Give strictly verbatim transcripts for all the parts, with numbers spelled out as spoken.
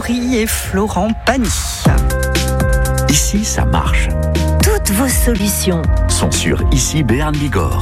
Laurie et Florent Pagny. Ici, ça marche. Toutes vos solutions sont sur Ici Béarn Bigorre.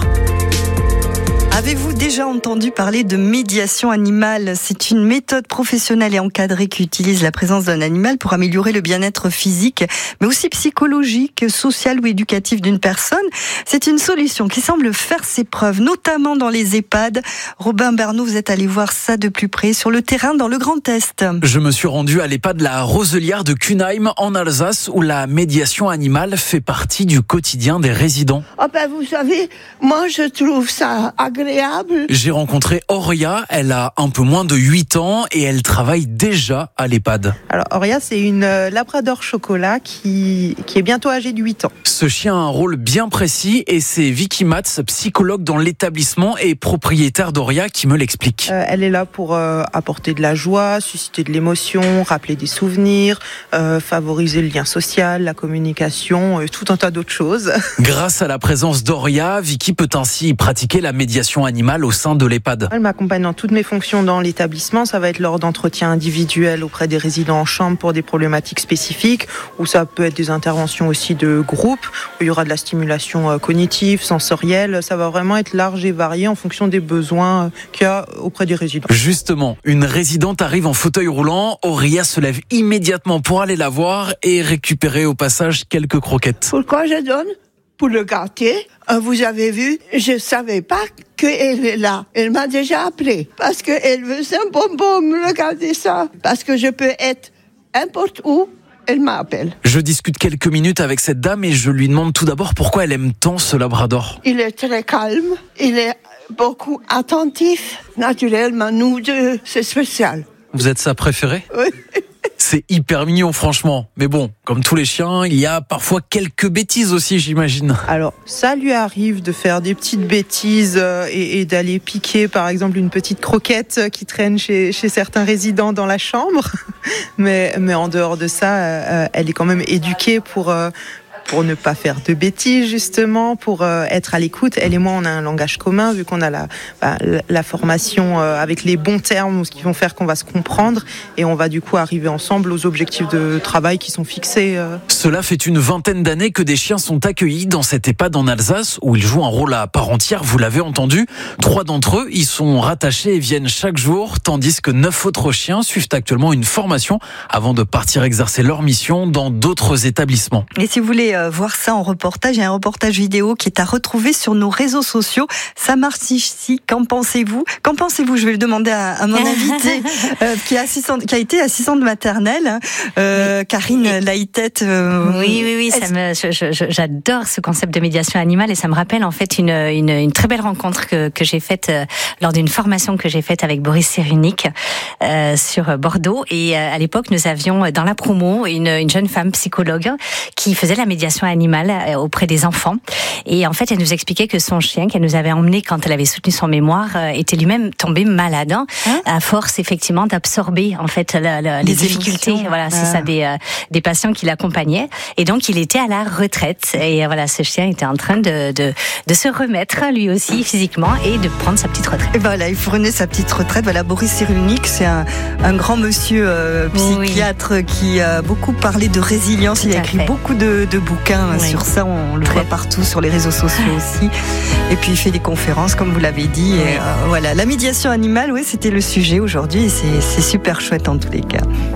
Avez-vous déjà entendu parler de médiation animale ? C'est une méthode professionnelle et encadrée qui utilise la présence d'un animal pour améliorer le bien-être physique, mais aussi psychologique, social ou éducatif d'une personne. C'est une solution qui semble faire ses preuves, notamment dans les EHPAD. Robin Bernot, vous êtes allé voir ça de plus près sur le terrain dans le Grand Est. Je me suis rendu à l'EHPAD La Roselière de Cunheim en Alsace, où la médiation animale fait partie du quotidien des résidents. Oh ben vous savez, moi je trouve ça agréable. J'ai rencontré Auria, elle a un peu moins de huit ans et elle travaille déjà à l'EHPAD. Alors Auria, c'est une labrador chocolat qui, qui est bientôt âgée de huit ans. Ce chien a un rôle bien précis et c'est Vicky Matz, psychologue dans l'établissement et propriétaire d'Auria, qui me l'explique. Euh, elle est là pour euh, apporter de la joie, susciter de l'émotion, rappeler des souvenirs, euh, favoriser le lien social, la communication, euh, tout un tas d'autres choses. Grâce à la présence d'Auria, Vicky peut ainsi pratiquer la médiation animale au sein de l'EHPAD. Elle m'accompagne dans toutes mes fonctions dans l'établissement. Ça va être lors d'entretiens individuels auprès des résidents en chambre pour des problématiques spécifiques, ou ça peut être des interventions aussi de groupe, où il y aura de la stimulation cognitive, sensorielle. Ça va vraiment être large et varié en fonction des besoins qu'il y a auprès des résidents. Justement, une résidente arrive en fauteuil roulant. Auria se lève immédiatement pour aller la voir et récupérer au passage quelques croquettes. Pourquoi je donne ? Pour le gâter. Vous avez vu, je savais pas qu'elle est là. Elle m'a déjà appelé parce qu'elle veut un bonbon. Regardez ça. Parce que je peux être n'importe où. Elle m'appelle. Je discute quelques minutes avec cette dame et je lui demande tout d'abord pourquoi elle aime tant ce labrador. Il est très calme. Il est beaucoup attentif. Naturellement, nous deux, c'est spécial. Vous êtes sa préférée ? Oui. C'est hyper mignon, franchement. Mais bon, comme tous les chiens, il y a parfois quelques bêtises aussi, j'imagine. Alors, ça lui arrive de faire des petites bêtises et, et d'aller piquer, par exemple, une petite croquette qui traîne chez, chez certains résidents dans la chambre. Mais, mais en dehors de ça, euh, elle est quand même éduquée pour... Euh, pour ne pas faire de bêtises, justement, pour euh, être à l'écoute. Elle et moi, on a un langage commun, vu qu'on a la, bah, la formation euh, avec les bons termes, ce qui vont faire qu'on va se comprendre, et on va du coup arriver ensemble aux objectifs de travail qui sont fixés. Euh. Cela fait une vingtaine d'années que des chiens sont accueillis dans cette EHPAD en Alsace, où ils jouent un rôle à part entière, vous l'avez entendu. Trois d'entre eux y sont rattachés et viennent chaque jour, tandis que neuf autres chiens suivent actuellement une formation avant de partir exercer leur mission dans d'autres établissements. Et si vous voulez voir ça en reportage, il y a un reportage vidéo qui est à retrouver sur nos réseaux sociaux. Ça marche ici, qu'en pensez-vous ? Qu'en pensez-vous ? Je vais le demander à, à mon invité euh, qui, est assistante, qui a été assistante maternelle, euh, oui. Karine Laïtette. Euh, oui, oui, oui, ça me, je, je, j'adore ce concept de médiation animale et ça me rappelle en fait une, une, une très belle rencontre que, que j'ai faite euh, lors d'une formation que j'ai faite avec Boris Cyrulnik euh, sur Bordeaux. Et euh, à l'époque, nous avions dans la promo une, une jeune femme psychologue qui faisait la médiation animale auprès des enfants. Et en fait, elle nous expliquait que son chien, qu'elle nous avait emmené quand elle avait soutenu son mémoire, était lui-même tombé malade, hein, à force effectivement d'absorber en fait la, la, les, les difficultés. Voilà, ah. c'est ça, des euh, des patients qui l'accompagnaient. Et donc, il était à la retraite. Et voilà, ce chien était en train de de de se remettre lui aussi physiquement et de prendre sa petite retraite. Et voilà, il prenait sa petite retraite. Voilà, Boris Cyrulnik, c'est un un grand monsieur euh, psychiatre oui. qui a beaucoup parlé de résilience. Tout il a écrit fait. beaucoup de de bouquins oui. sur ça, on le Très voit partout sur les réseaux sociaux aussi. Et puis il fait des conférences, comme vous l'avez dit. Oui. Et euh, voilà, la médiation animale, oui, c'était le sujet aujourd'hui et c'est, c'est super chouette en tous les cas.